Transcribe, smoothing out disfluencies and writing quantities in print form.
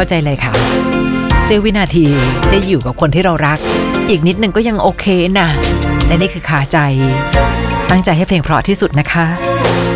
เข้าใจเลยค่ะเสี้ยววินาทีได้อยู่กับคนที่เรารักอีกนิดนึงก็ยังโอเคนะและนี่คือคาใจตั้งใจให้เพลงเพราะที่สุดนะคะ